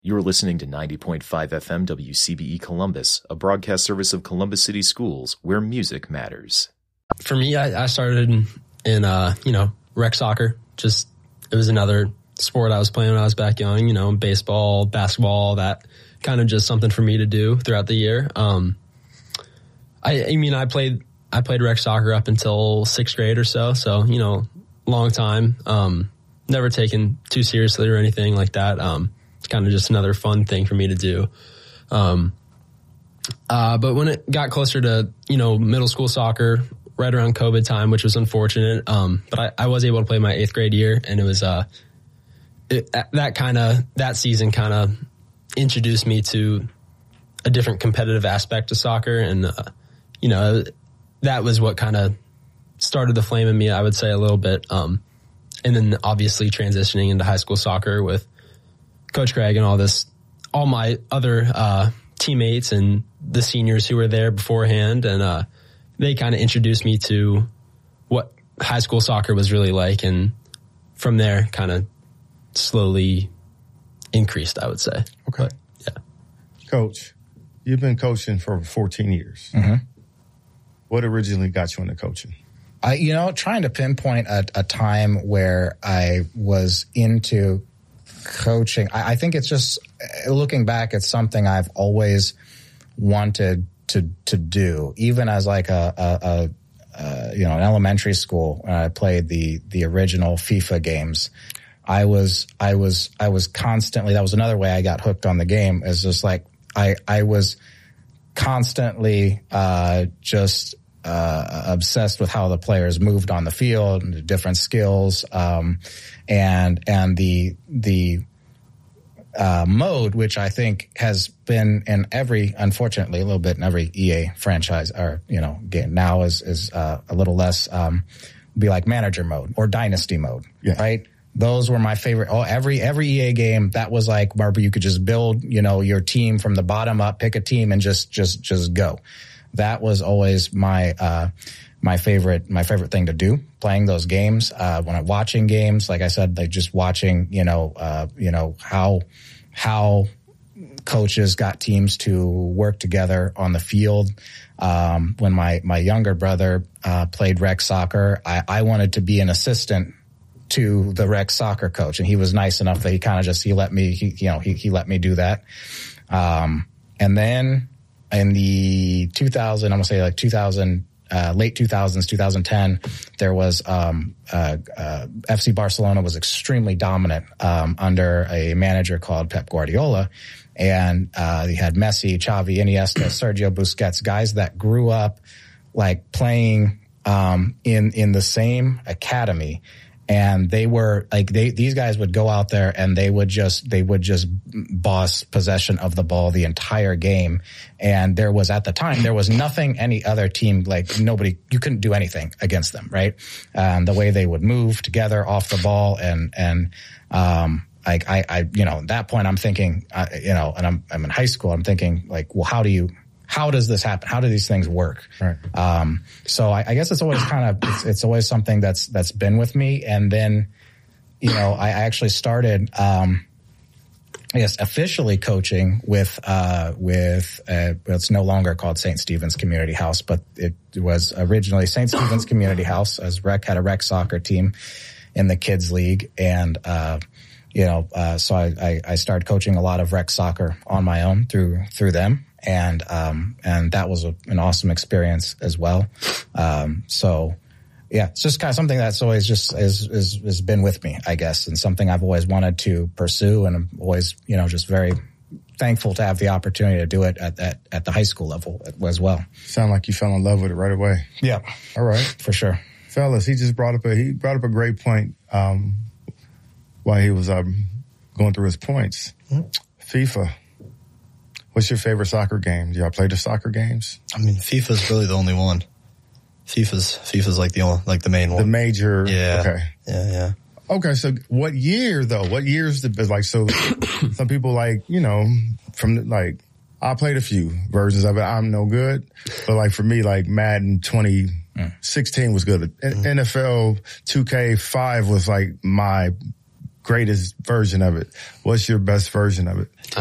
You're listening to 90.5 FM WCBE Columbus, a broadcast service of Columbus City Schools, where music matters. For me, I started in rec soccer. Just, it was another sport I was playing when I was back young, baseball, basketball, that kind of just something for me to do throughout the year. I played rec soccer up until 6th grade or so, long time. Never taken too seriously or anything like that. It's kind of just another fun thing for me to do. But when it got closer to, middle school soccer, right around COVID time, which was unfortunate. But I was able to play my 8th grade year, and it was, that season kind of introduced me to a different competitive aspect of soccer. And, that was what kind of started the flame in me, I would say, a little bit. And then obviously transitioning into high school soccer with Coach Craig and all my other teammates and the seniors who were there beforehand. And they kind of introduced me to what high school soccer was really like. And from there, kind of slowly increased, I would say. Okay. But, yeah. Coach, you've been coaching for 14 years. Mm-hmm. What originally got you into coaching? Trying to pinpoint a time where I was into coaching. I think it's just, looking back, it's something I've always wanted to do. Even as like an elementary school, when I played the original FIFA games, I was constantly, that was another way I got hooked on the game, is just like, I was constantly obsessed with how the players moved on the field and the different skills, and the mode, which I think has been unfortunately a little bit in every EA franchise or, game now is a little less, be like manager mode or dynasty mode, yeah. Right? Those were my favorite. Every EA game, that was like where you could just build, your team from the bottom up, pick a team and just go. That was always my favorite thing to do, playing those games. When I'm watching games, like I said, like just watching, how coaches got teams to work together on the field. When my younger brother, played rec soccer, I wanted to be an assistant to the rec soccer coach, and he was nice enough that he let me do that. And then in the 2000, I'm gonna say like 2000, late 2000s, 2010, there was, FC Barcelona was extremely dominant, under a manager called Pep Guardiola. And, he had Messi, Xavi, Iniesta, Sergio Busquets, guys that grew up like playing, in the same academy. And they were like, these guys would go out there and they would just boss possession of the ball the entire game. And at the time, there was nothing any other team, like you couldn't do anything against them, right? The way they would move together off the ball and at that point I'm thinking, and I'm in high school, I'm thinking like, well, how does this happen? How do these things work? Right. So I guess it's always it's always something that's been with me. And then, I actually started, officially coaching with it's no longer called St. Stephen's Community House, but it was originally St. Stephen's Community House, as had a rec soccer team in the kids league. And, so I started coaching a lot of rec soccer on my own through them. And that was an awesome experience as well. It's just kind of something that's always just has been with me, I guess, and something I've always wanted to pursue. And I'm always, just very thankful to have the opportunity to do it at the high school level as well. Sound like you fell in love with it right away. Yeah. All right. For sure. Fellas, he just brought up a great point, while he was, going through his points. Mm-hmm. FIFA. What's your favorite soccer game? Do y'all play the soccer games? I mean, FIFA's really the only one. FIFA's like the main one. The major. Yeah. Okay. Yeah. Okay. So what year though? What years so some people I played a few versions of it. I'm no good. But like for me, like Madden 2016 was good. NFL 2K5 was like my greatest version of it? What's your best version of it?